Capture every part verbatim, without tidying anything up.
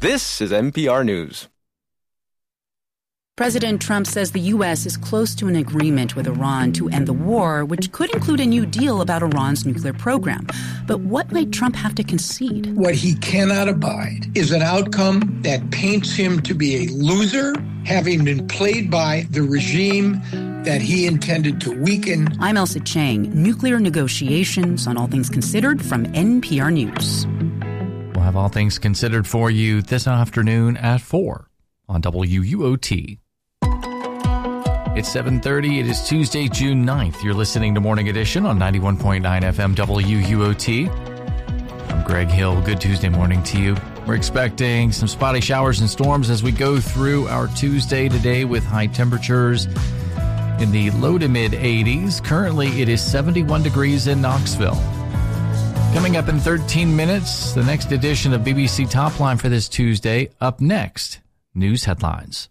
This is N P R News. President Trump says the U S is close to an agreement with Iran to end the war, which could include a new deal about Iran's nuclear program. But what might Trump have to concede? What he cannot abide is an outcome that paints him to be a loser, having been played by the regime that he intended to weaken. I'm Elsa Chang. Nuclear negotiations on All Things Considered from N P R News. We'll have All Things Considered for you this afternoon at four on W U O T. It's seven thirty. It is Tuesday, June ninth. You're listening to Morning Edition on ninety-one point nine F M W U O T. I'm Greg Hill. Good Tuesday morning to you. We're expecting some spotty showers and storms as we go through our Tuesday today with high temperatures in the low to mid eighties. Currently, it is seventy-one degrees in Knoxville. Coming up in thirteen minutes, the next edition of B B C Top Line for this Tuesday. Up next, news headlines.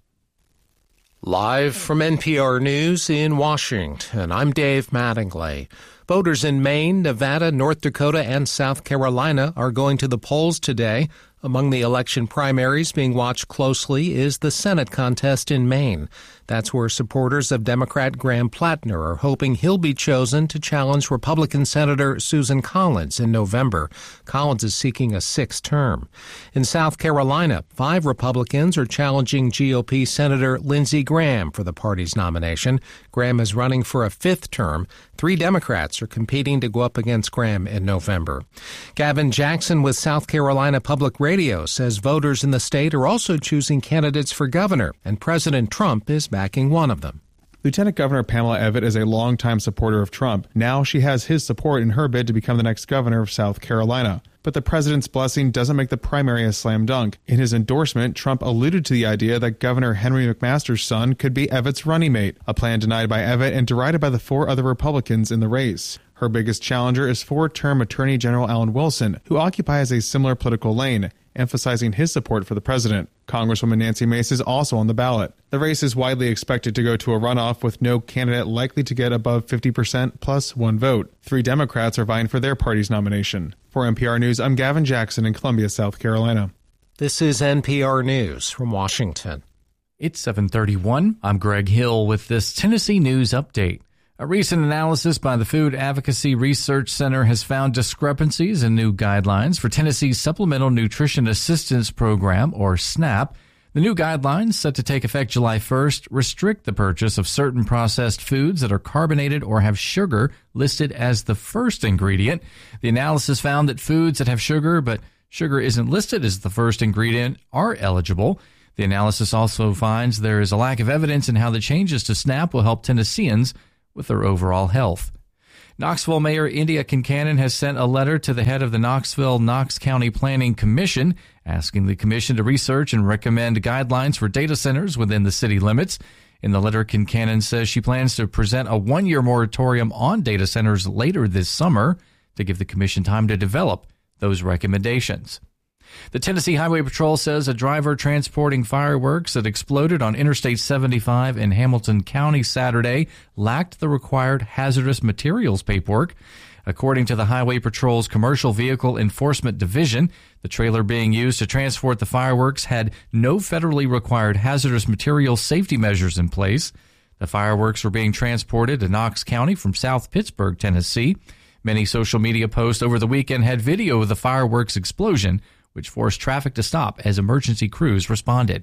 Live from N P R News in Washington, I'm Dave Mattingly. Voters in Maine, Nevada, North Dakota, and South Carolina are going to the polls today. Among the election primaries being watched closely is the Senate contest in Maine. That's where supporters of Democrat Graham Plattner are hoping he'll be chosen to challenge Republican Senator Susan Collins in November. Collins is seeking a sixth term. In South Carolina, five Republicans are challenging G O P Senator Lindsey Graham for the party's nomination. Graham is running for a fifth term. Three Democrats are competing to go up against Graham in November. Gavin Jackson with South Carolina Public Radio says voters in the state are also choosing candidates for governor, and President Trump is backing one of them. Lieutenant Governor Pamela Evette is a longtime supporter of Trump. Now she has his support in her bid to become the next governor of South Carolina. But the president's blessing doesn't make the primary a slam dunk. In his endorsement, Trump alluded to the idea that Governor Henry McMaster's son could be Evette's running mate, a plan denied by Evette and derided by the four other Republicans in the race. Her biggest challenger is four-term Attorney General Alan Wilson, who occupies a similar political lane, emphasizing his support for the president. Congresswoman Nancy Mace is also on the ballot. The race is widely expected to go to a runoff with no candidate likely to get above fifty percent plus one vote. Three Democrats are vying for their party's nomination. For N P R News, I'm Gavin Jackson in Columbia, South Carolina. This is N P R News from Washington. It's seven thirty-one. I'm Greg Hill with this Tennessee News Update. A recent analysis by the Food Advocacy Research Center has found discrepancies in new guidelines for Tennessee's Supplemental Nutrition Assistance Program, or SNAP. The new guidelines, set to take effect July first, restrict the purchase of certain processed foods that are carbonated or have sugar listed as the first ingredient. The analysis found that foods that have sugar but sugar isn't listed as the first ingredient are eligible. The analysis also finds there is a lack of evidence in how the changes to SNAP will help Tennesseans with their overall health. Knoxville Mayor India Kincannon has sent a letter to the head of the Knoxville-Knox County Planning Commission, asking the commission to research and recommend guidelines for data centers within the city limits. In the letter, Kincannon says she plans to present a one-year moratorium on data centers later this summer to give the commission time to develop those recommendations. The Tennessee Highway Patrol says a driver transporting fireworks that exploded on Interstate seventy-five in Hamilton County Saturday lacked the required hazardous materials paperwork. According to the Highway Patrol's Commercial Vehicle Enforcement Division, the trailer being used to transport the fireworks had no federally required hazardous materials safety measures in place. The fireworks were being transported to Knox County from South Pittsburgh, Tennessee. Many social media posts over the weekend had video of the fireworks explosion, which forced traffic to stop as emergency crews responded.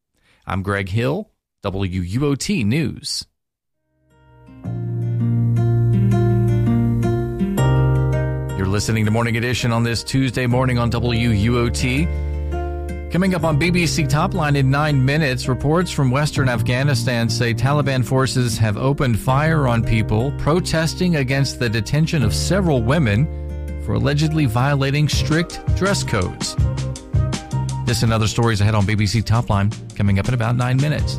I'm Greg Hill, W U O T News. You're listening to Morning Edition on this Tuesday morning on W U O T. Coming up on B B C Top Line in nine minutes, reports from Western Afghanistan say Taliban forces have opened fire on people protesting against the detention of several women for allegedly violating strict dress codes. This and other stories ahead on B B C Top Line, coming up in about nine minutes.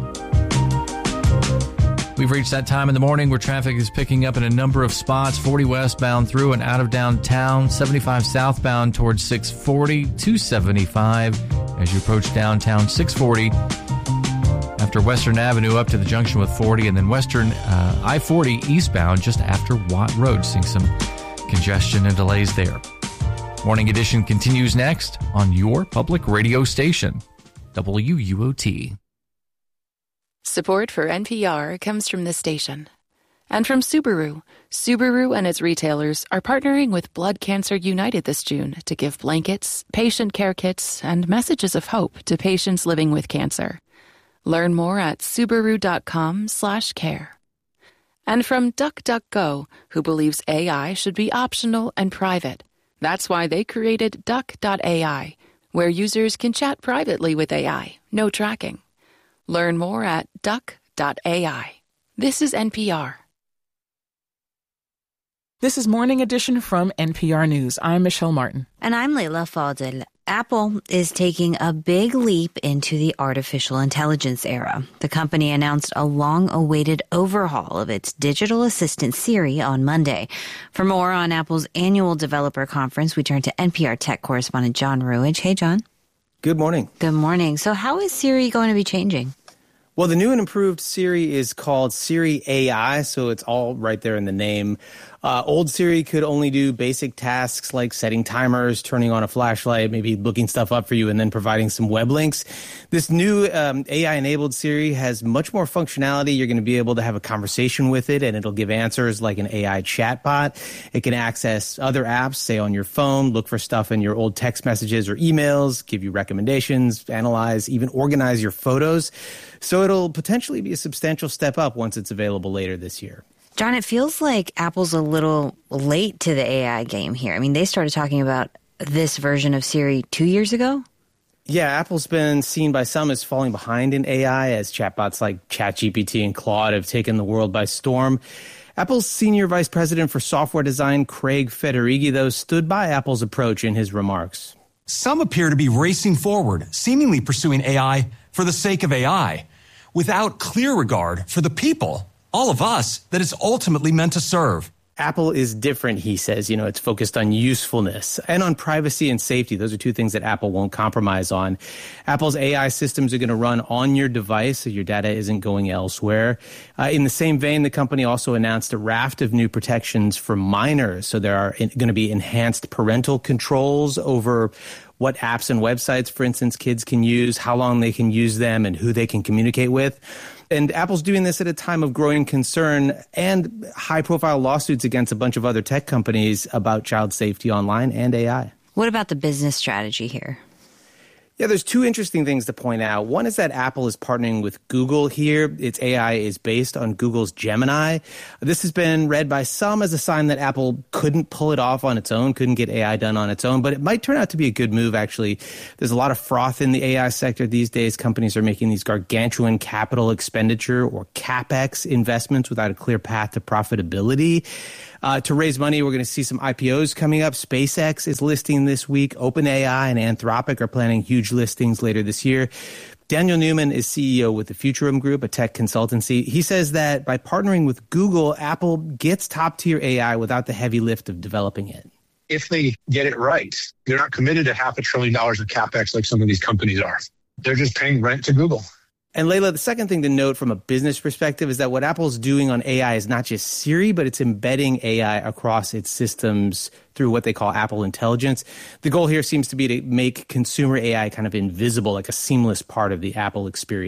We've reached that time in the morning where traffic is picking up in a number of spots. forty westbound through and out of downtown, seventy-five southbound towards six forty, two seventy-five as you approach downtown, six forty after Western Avenue up to the junction with forty, and then Western uh, I forty eastbound just after Watt Road, seeing some congestion and delays there. Morning Edition continues next on your public radio station, W U O T. Support for N P R comes from this station. And from Subaru. Subaru and its retailers are partnering with Blood Cancer United this June to give blankets, patient care kits, and messages of hope to patients living with cancer. Learn more at Subaru.com slash care. And from DuckDuckGo, who believes A I should be optional and private. That's why they created Duck dot A I, where users can chat privately with A I, no tracking. Learn more at Duck dot A I. This is N P R. This is Morning Edition from N P R News. I'm Michelle Martin. And I'm Leila Fadel. Apple is taking a big leap into the artificial intelligence era. The company announced a long-awaited overhaul of its digital assistant Siri on Monday. For more on Apple's annual developer conference, we turn to N P R tech correspondent John Ruwage. Hey, John. Good morning. Good morning. So how is Siri going to be changing? Well, the new and improved Siri is called Siri A I, so it's all right there in the name. Uh, old Siri could only do basic tasks like setting timers, turning on a flashlight, maybe looking stuff up for you, and then providing some web links. This new um, A I-enabled Siri has much more functionality. You're going to be able to have a conversation with it, and it'll give answers like an A I chatbot. It can access other apps, say on your phone, look for stuff in your old text messages or emails, give you recommendations, analyze, even organize your photos. So it'll potentially be a substantial step up once it's available later this year. John, it feels like Apple's a little late to the A I game here. I mean, they started talking about this version of Siri two years ago. Yeah, Apple's been seen by some as falling behind in A I as chatbots like ChatGPT and Claude have taken the world by storm. Apple's senior vice president for software design, Craig Federighi, though, stood by Apple's approach in his remarks. Some appear to be racing forward, seemingly pursuing A I for the sake of A I, without clear regard for the people, all of us, that it's ultimately meant to serve. Apple is different, he says. You know, it's focused on usefulness and on privacy and safety. Those are two things that Apple won't compromise on. Apple's A I systems are going to run on your device, so your data isn't going elsewhere. Uh, in the same vein, the company also announced a raft of new protections for minors. So there are going to be enhanced parental controls over what apps and websites, for instance, kids can use, how long they can use them, and who they can communicate with. And Apple's doing this at a time of growing concern and high-profile lawsuits against a bunch of other tech companies about child safety online and A I. What about the business strategy here? Yeah, there's two interesting things to point out. One is that Apple is partnering with Google here. Its A I is based on Google's Gemini. This has been read by some as a sign that Apple couldn't pull it off on its own, couldn't get A I done on its own, but it might turn out to be a good move, actually. There's a lot of froth in the A I sector these days. Companies are making these gargantuan capital expenditure or CapEx investments without a clear path to profitability. Uh, to raise money, we're going to see some I P Os coming up. SpaceX is listing this week. OpenAI and Anthropic are planning huge listings later this year. Daniel Newman is C E O with the Futurum Group, a tech consultancy. He says that by partnering with Google, Apple gets top-tier A I without the heavy lift of developing it. If they get it right, they're not committed to half a trillion dollars of CapEx like some of these companies are. They're just paying rent to Google. And Leila, the second thing to note from a business perspective is that what Apple's doing on A I is not just Siri, but it's embedding A I across its systems through what they call Apple Intelligence. The goal here seems to be to make consumer A I kind of invisible, like a seamless part of the Apple experience.